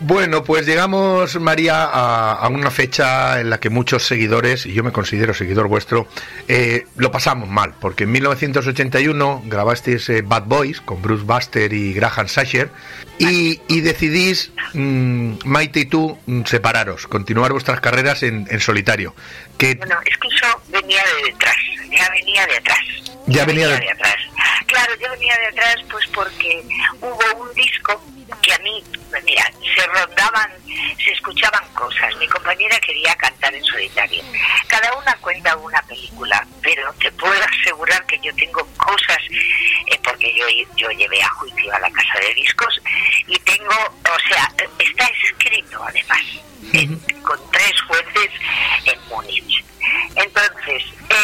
Bueno, pues llegamos, María, a una fecha en la que muchos seguidores, y yo me considero seguidor vuestro, lo pasamos mal, porque en 1981 grabasteis Bad Boys con Bruce Buster y Graham Sacher y decidís, Maite y tú, separaros, continuar vuestras carreras en solitario. Bueno, es que eso venía de detrás, ya venía de atrás. Claro, yo venía de atrás pues porque hubo un disco que a mí, mira, se escuchaban cosas. Mi compañera quería cantar en solitario. Cada una cuenta una película, pero te puedo asegurar que yo tengo cosas, porque yo llevé a juicio a la casa de discos y tengo, o sea, está escrito además, con 3 jueces en Múnich. Entonces,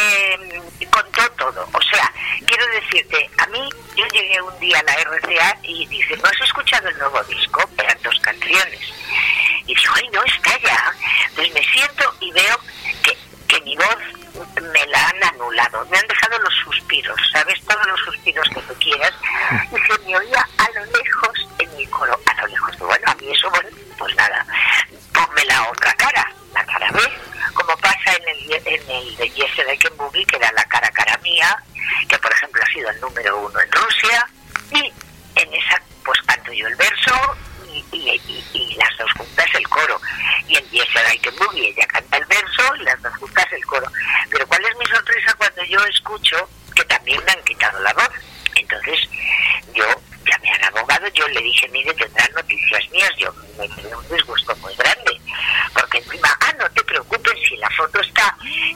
contó todo. O sea, quiero decirte, a mí, yo llegué un día a la RCA y dice, ¿no has escuchado el nuevo disco? Eran 2 canciones. Y digo, ay, no, está ya. Entonces me siento y veo que mi voz me la han anulado. Me han dejado los suspiros, ¿sabes? Todos los suspiros que tú quieras. Y se me oía a lo lejos en mi coro. A lo lejos. Bueno, a mí eso, bueno, pues nada. Ponme la otra cara, la cara B. Como pasa en el de Yesterday Can Boogie, que era la cara mía, que por ejemplo ha sido el número 1 en Rusia, y en esa pues canto yo el verso y las 2 juntas el coro, y en Yesterday Can Boogie ella canta el verso y las 2 juntas el coro. Pero ¿cuál es mi sorpresa cuando yo escucho que también me han quitado la voz? Entonces yo llamé al abogado, yo le dije, mire, tendrán noticias mías. Yo me quedé un disgusto muy grande, porque encima, no te preocupes, si la foto está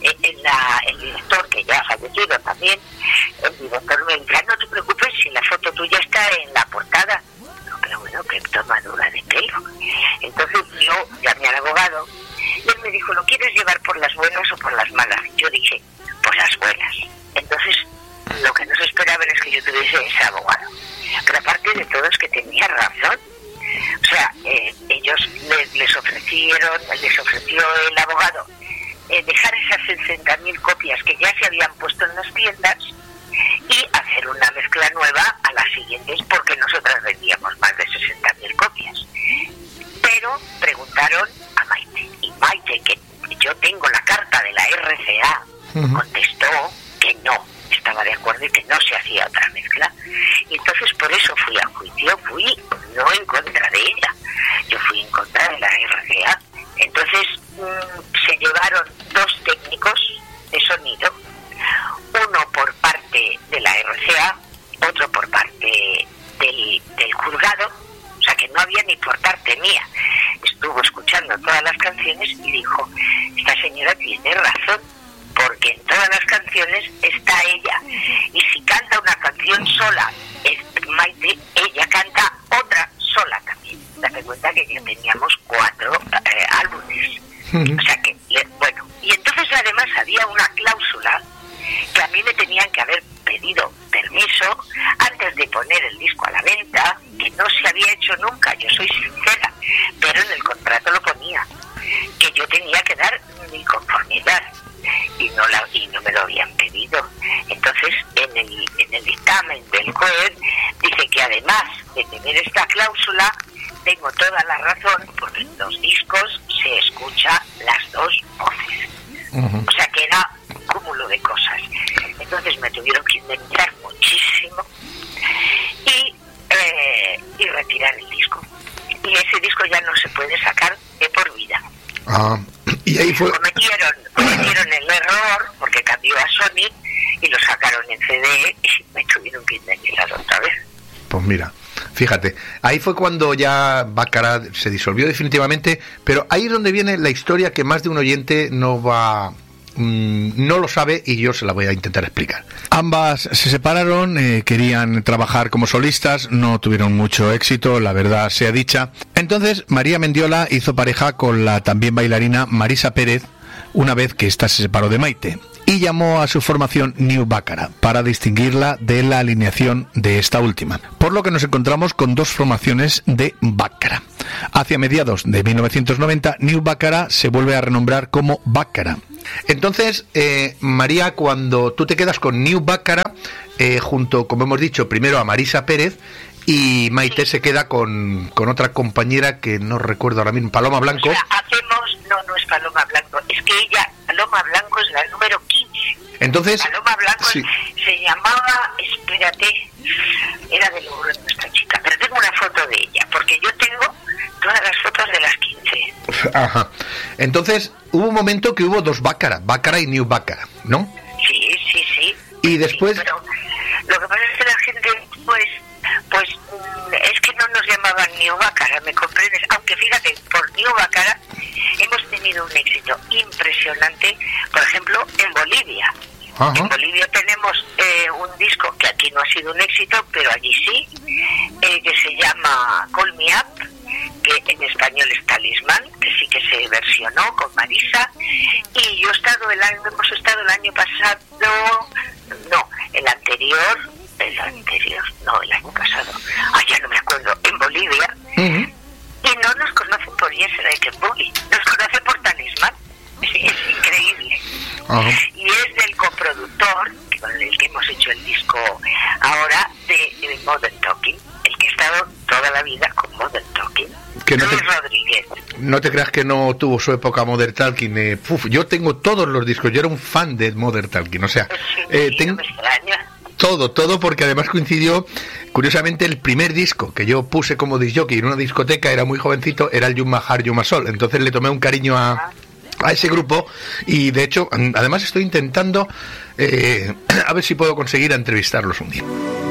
el director, que ya ha fallecido también, el director me dice, no te preocupes, si la foto tuya está en la portada. No, pero bueno, que tomadura de pelo. Entonces yo llamé al abogado y él me dijo, ¿lo quieres llevar por las buenas o por las malas? Yo dije, por las buenas. Entonces lo que no se esperaba es que yo tuviese ese abogado. Pero aparte de todo es que tenía razón. O sea, ellos les ofreció el abogado dejar esas 60.000 copias que ya se habían puesto en las tiendas y hacer una mezcla nueva a las siguientes, porque nosotras vendíamos más de 60.000 copias. Pero preguntaron a Maite, y Maite, que yo tengo la carta de la RCA, contestó que no estaba de acuerdo y que no se hacía otra mezcla. Y entonces por eso fui a juicio, fui no en contra de ella, yo fui en contra de la RCA. Entonces se llevaron 2 técnicos de sonido, uno por parte de la RCA, otro por parte del juzgado. O sea que no había ni por parte mía. Estuvo escuchando todas las canciones y dijo, esta señora tiene razón, porque en todas las canciones está ella, y si canta una canción sola Maite, ella canta otra sola también. Date cuenta que ya teníamos 4 álbumes. O sea que, bueno, y entonces además había una cláusula que a mí me tenían que haber pedido permiso antes de poner el disco a la venta, que no se había hecho nunca, yo soy sincera, pero en el contrato lo ponía, que yo tenía que dar mi conformidad, y no me lo habían pedido. Entonces en el dictamen del juez dice que además de tener esta cláusula tengo toda la razón, porque en los discos se escucha las 2 voces. O sea que era un cúmulo de cosas. Entonces me tuvieron que indemnizar muchísimo y retirar el disco. Y ese disco ya no se puede sacar de por vida. Y ahí fue... cometieron el error, porque cambió a Sony y lo sacaron en CD y me tuvieron que indemnizar otra vez. Pues mira, fíjate, ahí fue cuando ya Baccarat se disolvió definitivamente, pero ahí es donde viene la historia que más de un oyente no lo sabe, y yo se la voy a intentar explicar. Ambas se separaron, querían trabajar como solistas, no tuvieron mucho éxito, la verdad sea dicha. Entonces María Mendiola hizo pareja con la también bailarina Marisa Pérez una vez que ésta se separó de Maite, y llamó a su formación New Baccarat para distinguirla de la alineación de esta última, por lo que nos encontramos con 2 formaciones de Baccarat. Hacia mediados de 1990, New Baccarat se vuelve a renombrar como Baccarat. Entonces, María, cuando tú te quedas con New Baccarat, junto, como hemos dicho, primero a Marisa Pérez, y Maite se queda con otra compañera que no recuerdo ahora mismo, Paloma Blanco. O sea, no es Paloma Blanco, es que ella, Paloma Blanco es la número 15. Entonces, Paloma Blanco sí. Se llamaba, espérate, era de Lourdes esta chica, pero tengo una foto de ella, porque yo tengo todas las fotos de las 15. Ajá. Entonces, hubo un momento que hubo dos Bácara y New Bácara, ¿no? Sí. Y después... Sí, pero lo que pasa es que la gente, pues es que no nos llamaban New Bácara, ¿me comprendes? Aunque fíjate, por New Bácara hemos tenido un éxito impresionante, por ejemplo, en Bolivia. Ajá. En Bolivia tenemos un disco que aquí no ha sido un éxito, pero allí sí, que se llama Call Me Up, que en español es Talismán, que sí que se versionó con Marisa, y hemos estado el año pasado, el año pasado, ya no me acuerdo, en Bolivia, y no nos conocen por Yesterday Boogie, nos conocen por Talismán. Es increíble. Y es del coproductor con el que hemos hecho el disco ahora de Modern Talking, el que ha estado toda la vida con Modern Talking, Luis Rodríguez. No te creas que no tuvo su época Modern Talking. Yo tengo todos los discos, yo era un fan de Modern Talking, o sea, no me extraña. Todo, porque además coincidió, curiosamente, el primer disco que yo puse como discjockey en una discoteca, era muy jovencito, era el Yuma Har Yuma Sol, entonces le tomé un cariño a ese grupo, y de hecho, además estoy intentando a ver si puedo conseguir a entrevistarlos un día.